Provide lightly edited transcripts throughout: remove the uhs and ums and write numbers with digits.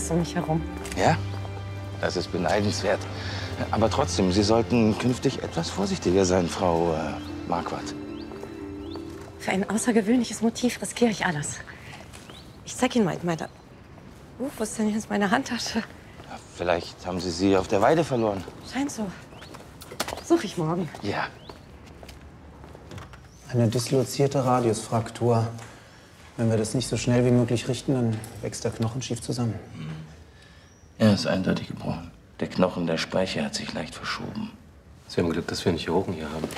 um mich herum. Ja, das ist beneidenswert. Aber trotzdem, Sie sollten künftig etwas vorsichtiger sein, Frau Marquardt. Für ein außergewöhnliches Motiv riskiere ich alles. Ich zeig Ihnen mal meine... wo ist denn jetzt meine Handtasche? Ja, vielleicht haben Sie sie auf der Weide verloren. Scheint so. Suche ich morgen. Ja. Eine dislozierte Radiusfraktur. Wenn wir das nicht so schnell wie möglich richten, dann wächst der Knochen schief zusammen. Er ist eindeutig gebrochen. Der Knochen der Speiche hat sich leicht verschoben. Sie haben Glück, dass wir einen Chirurgen hier haben.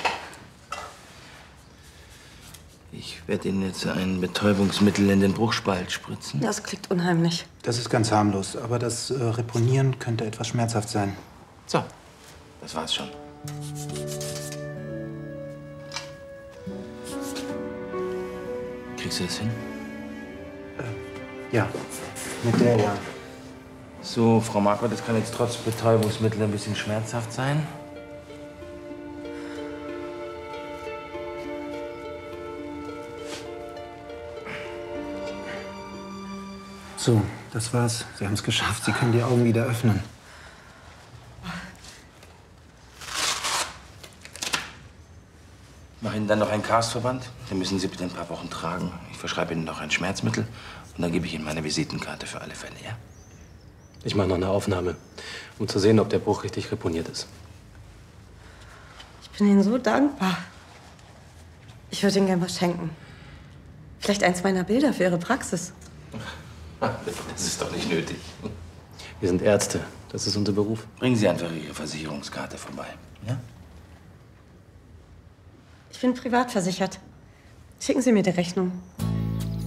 Ich werde Ihnen jetzt ein Betäubungsmittel in den Bruchspalt spritzen. Das klingt unheimlich. Das ist ganz harmlos, aber das Reponieren könnte etwas schmerzhaft sein. So, das war's schon. Kriegst du das hin? Ja, mit der ja. So, Frau Marquardt, das kann jetzt trotz Betäubungsmittel ein bisschen schmerzhaft sein. So, das war's. Sie haben es geschafft. Sie können die Augen wieder öffnen. Mach Ihnen dann noch einen Castverband. Den müssen Sie bitte ein paar Wochen tragen. Ich verschreibe Ihnen noch ein Schmerzmittel. Und dann gebe ich Ihnen meine Visitenkarte für alle Fälle, ja? Ich mache noch eine Aufnahme, um zu sehen, ob der Bruch richtig reponiert ist. Ich bin Ihnen so dankbar. Ich würde Ihnen gerne was schenken. Vielleicht eins meiner Bilder für Ihre Praxis. Das ist doch nicht nötig. Wir sind Ärzte. Das ist unser Beruf. Bringen Sie einfach Ihre Versicherungskarte vorbei, ja? Ich bin privat versichert. Schicken Sie mir die Rechnung.